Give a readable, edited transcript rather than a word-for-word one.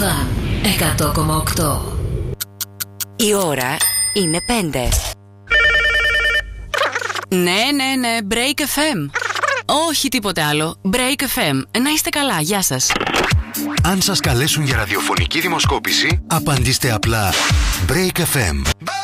Fan 100,8. Η ώρα είναι 5. Ναι, Break FM. Όχι τίποτε άλλο. Break FM. Να είστε καλά, γεια σας. Αν σας καλέσουν για ραδιοφωνική δημοσκόπηση, απαντήστε απλά Break FM.